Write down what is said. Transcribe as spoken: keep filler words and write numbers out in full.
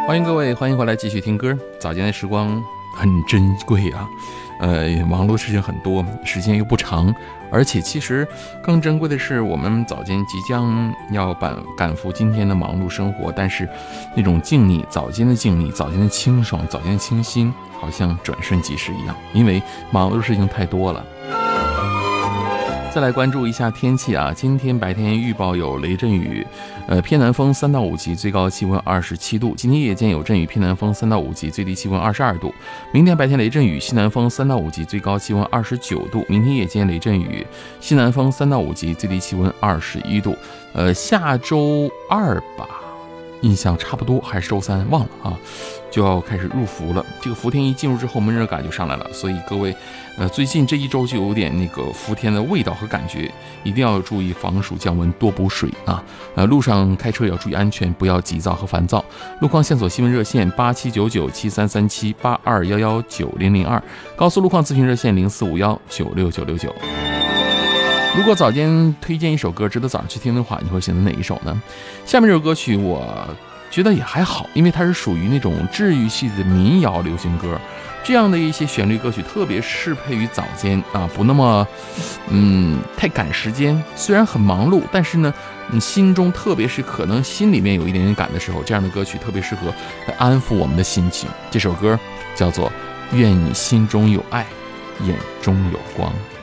欢迎各位，欢迎回来继续听歌。早间的时光很珍贵啊，呃，忙碌的事情很多，时间又不长，而且其实更珍贵的是，我们早间即将要赶赶赴今天的忙碌生活，但是那种静谧，早间的静谧，早间的清爽，早间的清新，好像转瞬即逝一样，因为忙碌的事情太多了。再来关注一下天气啊，今天白天预报有雷阵雨，呃，偏南风三到五级，最高气温二十七度。今天夜间有阵雨，偏南风三到五级，最低气温二十二度。明天白天雷阵雨，西南风三到五级，最高气温二十九度。明天夜间雷阵雨，西南风三到五级，最低气温二十一度。呃，下周二吧，印象差不多还是周三，忘了啊，就要开始入伏了。这个伏天一进入之后，闷热感就上来了，所以各位，呃，最近这一周就有点那个伏天的味道和感觉，一定要注意防暑降温，多补水啊。呃，路上开车也要注意安全，不要急躁和烦躁。路况线索新闻热线八七九九七三三七八二幺幺九零零二，高速路况咨询热线零四五幺九六九六九。如果早间推荐一首歌值得早上去听的话，你会选择哪一首呢？下面这首歌曲我觉得也还好，因为它是属于那种治愈系的民谣流行歌，这样的一些旋律歌曲特别适配于早间啊，不那么嗯太赶时间，虽然很忙碌，但是呢你心中特别是可能心里面有一点点赶的时候，这样的歌曲特别适合来安抚我们的心情。这首歌叫做《愿你心中有爱，眼中有光》。